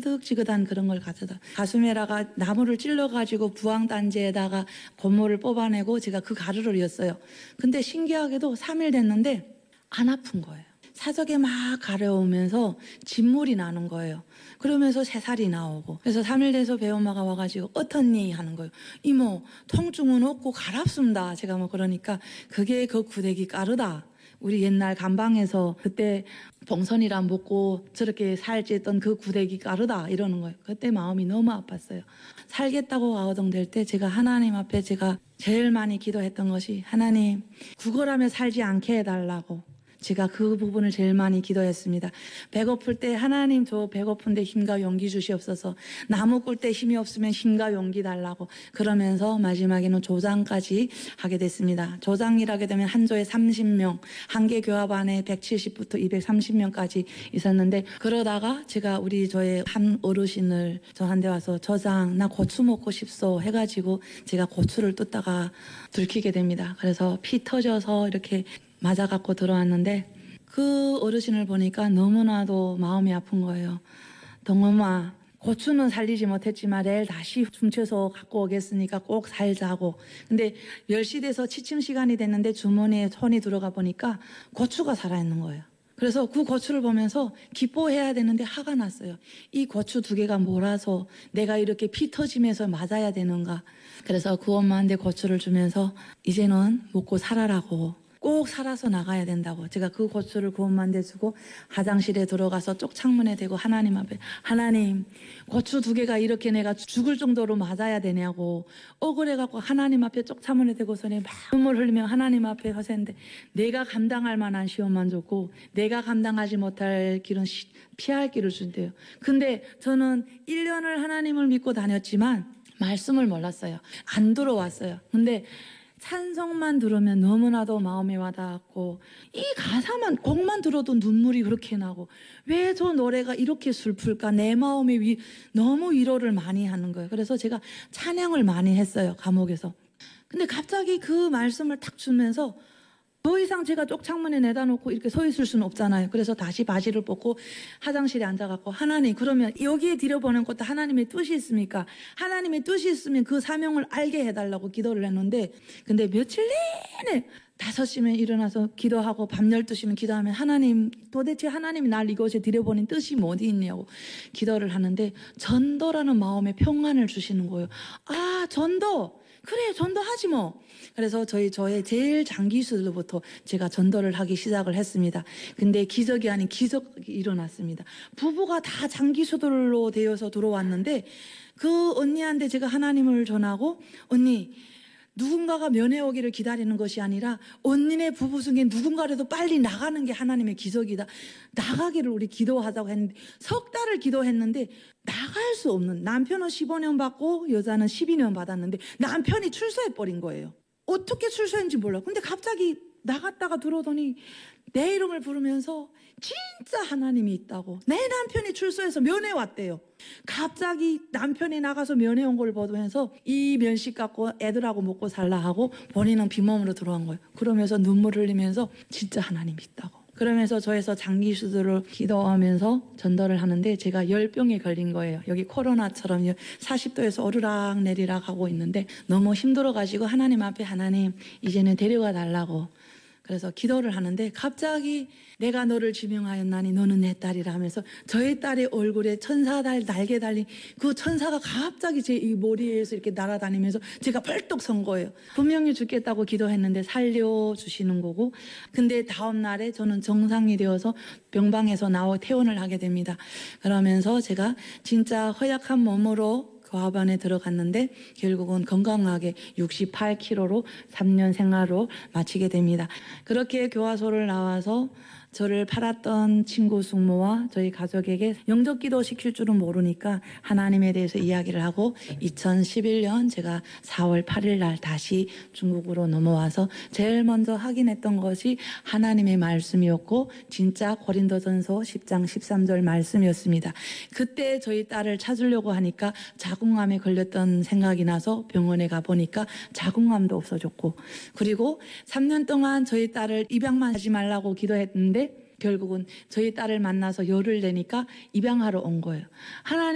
지긋지긋한 그런 걸 가져다 가수메라가 나무를 찔러가지고 부항단지에다가 고무를 뽑아내고 제가 그 가루를 였어요. 근데 신기하게도 3일 됐는데 안 아픈 거예요. 사석에 막 가려우면서 진물이 나는 거예요. 그러면서 새살이 나오고. 그래서 3일 돼서 배엄마가 와가지고 어떻니 하는 거예요. 이모 통증은 없고 가랍습니다. 제가 뭐 그러니까 그게 그 구데기 가루다. 우리 옛날 감방에서 그때 봉선이랑 먹고 저렇게 살찌던 그 구데기 가루다 이러는 거예요. 그때 마음이 너무 아팠어요. 살겠다고 가호동될 때 제가 하나님 앞에 제가 제일 많이 기도했던 것이 하나님 구걸하며 살지 않게 해달라고. 제가 그 부분을 제일 많이 기도했습니다. 배고플 때 하나님 저 배고픈데 힘과 용기 주시옵소서. 나무 꿀 때 힘이 없으면 힘과 용기 달라고. 그러면서 마지막에는 조장까지 하게 됐습니다. 조장이라게 되면 한 조에 30명, 한 개 교합 안에 170부터 230명까지 있었는데 그러다가 제가 우리 저의 한 어르신을 저한테 와서 저장 나 고추 먹고 싶소 해가지고 제가 고추를 뜯다가 들키게 됩니다. 그래서 피 터져서 이렇게 맞아갖고 들어왔는데 그 어르신을 보니까 너무나도 마음이 아픈 거예요. 동엄아 고추는 살리지 못했지만 내일 다시 훔쳐서 갖고 오겠으니까 꼭 살자고. 근데 10시 돼서 취침 시간이 됐는데 주머니에 손이 들어가 보니까 고추가 살아있는 거예요. 그래서 그 고추를 보면서 기뻐해야 되는데 화가 났어요. 이 고추 2개가 몰아서 내가 이렇게 피 터지면서 맞아야 되는가. 그래서 그 엄마한테 고추를 주면서 이제는 먹고 살아라고. 꼭 살아서 나가야 된다고. 제가 그 고추를 그 엄마한테 주고 화장실에 들어가서 쪽창문에 대고 하나님 앞에 하나님 고추 2개가 이렇게 내가 죽을 정도로 맞아야 되냐고 억울해갖고 하나님 앞에 쪽창문에 대고서 막 눈물 흘리며 하나님 앞에 허세는데 내가 감당할 만한 시험만 줬고 내가 감당하지 못할 길은 피할 길을 준대요. 근데 저는 1년을 하나님을 믿고 다녔지만 말씀을 몰랐어요. 안 들어왔어요. 근데 찬송만 들으면 너무나도 마음에 와닿았고 이 가사만 곡만 들어도 눈물이 그렇게 나고 왜 저 노래가 이렇게 슬플까 내 마음에 너무 위로를 많이 하는 거예요. 그래서 제가 찬양을 많이 했어요. 감옥에서. 근데 갑자기 그 말씀을 탁 주면서 더 이상 제가 쪽창문에 내다 놓고 이렇게 서 있을 수는 없잖아요. 그래서 다시 바지를 벗고 화장실에 앉아갖고 하나님 그러면 여기에 들여보낸 것도 하나님의 뜻이 있습니까? 하나님의 뜻이 있으면 그 사명을 알게 해달라고 기도를 했는데 근데 며칠 내내 5시면 일어나서 기도하고 밤 12시면 기도하면 하나님 도대체 하나님이 날 이곳에 들여보낸 뜻이 어디 있냐고 기도를 하는데 전도라는 마음에 평안을 주시는 거예요. 아 전도 그래 전도하지 뭐. 그래서 저의 제일 장기수들로부터 제가 전도를 하기 시작을 했습니다. 근데 기적이 아닌 기적이 일어났습니다. 부부가 다 장기수들로 되어서 들어왔는데 그 언니한테 제가 하나님을 전하고 언니 누군가가 면회 오기를 기다리는 것이 아니라 언니네 부부 중에 누군가라도 빨리 나가는 게 하나님의 기적이다. 나가기를 우리 기도하자고 했는데 석 달을 기도했는데 나갈 수 없는 남편은 15년 받고 여자는 12년 받았는데 남편이 출소해버린 거예요. 어떻게 출소했는지 몰라. 근데 갑자기 나갔다가 들어오더니 내 이름을 부르면서 진짜 하나님이 있다고. 내 남편이 출소해서 면회 왔대요. 갑자기 남편이 나가서 면회 온 걸 보면서 이 면식 갖고 애들하고 먹고 살라 하고 본인은 빈몸으로 들어간 거예요. 그러면서 눈물 흘리면서 진짜 하나님이 있다고. 그러면서 저에서 장기수들을 기도하면서 전도를 하는데 제가 열병에 걸린 거예요. 여기 코로나처럼 40도에서 오르락 내리락 하고 있는데 너무 힘들어가지고 하나님 앞에 하나님 이제는 데려가 달라고 그래서 기도를 하는데 갑자기 내가 너를 지명하였나니 너는 내 딸이라 하면서 저의 딸의 얼굴에 천사달 날개 달린 그 천사가 갑자기 제 이 머리에서 이렇게 날아다니면서 제가 벌떡 선 거예요. 분명히 죽겠다고 기도했는데 살려주시는 거고 근데 다음 날에 저는 정상이 되어서 병방에서 퇴원을 하게 됩니다. 그러면서 제가 진짜 허약한 몸으로 교합원에 들어갔는데 결국은 건강하게 68kg로 3년 생활로 마치게 됩니다. 그렇게 교화소를 나와서 저를 팔았던 친구 숙모와 저희 가족에게 영접기도 시킬 줄은 모르니까 하나님에 대해서 이야기를 하고 2011년 제가 4월 8일 날 다시 중국으로 넘어와서 제일 먼저 확인했던 것이 하나님의 말씀이었고 진짜 고린도전서 10장 13절 말씀이었습니다. 그때 저희 딸을 찾으려고 하니까 자궁암에 걸렸던 생각이 나서 병원에 가보니까 자궁암도 없어졌고 그리고 3년 동안 저희 딸을 입양만 하지 말라고 기도했는데 결국은 저희 딸을 만나서 열을 내니까 입양하러 온 거예요. 하나님